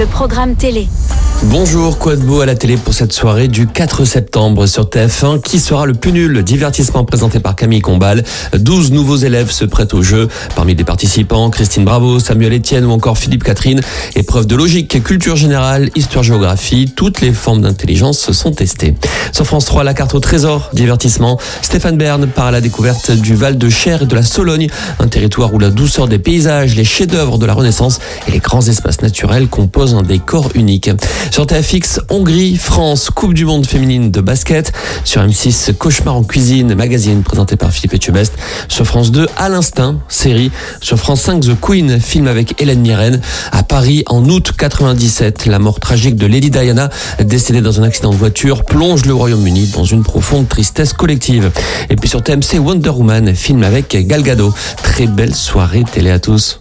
le programme télé. Bonjour, quoi de beau à la télé pour cette soirée du 4 septembre sur TF1. Qui sera le plus nul? Divertissement présenté par Camille Combal. 12 nouveaux élèves se prêtent au jeu. Parmi les participants, Christine Bravo, Samuel Etienne ou encore Philippe Catherine. Épreuve de logique, culture générale, histoire-géographie. Toutes les formes d'intelligence sont testées. Sur France 3, la carte au trésor, divertissement. Stéphane Bern part à la découverte du Val de Cher et de la Sologne. Un territoire où la douceur des paysages, les chefs-d'œuvre de la Renaissance et les grands espaces naturels composent un décor unique. Sur TFX, Hongrie, France, Coupe du Monde féminine de basket. Sur M6, Cauchemar en cuisine, magazine présenté par Philippe Etchebest. Sur France 2, À l'instinct, série. Sur France 5, The Queen, film avec Hélène Mirren. À Paris, en août 97, la mort tragique de Lady Diana, décédée dans un accident de voiture, plonge le Royaume-Uni dans une profonde tristesse collective. Et puis sur TMC, Wonder Woman, film avec Gal Gadot. Très belle soirée télé à tous.